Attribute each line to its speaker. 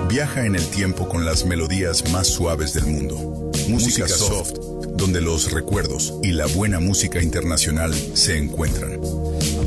Speaker 1: Viaja en el tiempo con las melodías más suaves del mundo. Música soft, donde los recuerdos y la buena música internacional se encuentran.